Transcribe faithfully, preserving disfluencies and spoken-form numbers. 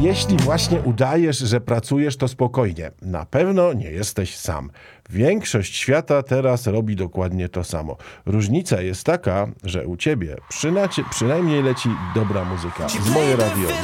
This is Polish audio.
jeśli właśnie udajesz, że pracujesz, to spokojnie. Na pewno nie jesteś sam. Większość świata teraz robi dokładnie to samo. Różnica jest taka, że u ciebie przynacie, przynajmniej leci dobra muzyka. Z Moje Radio.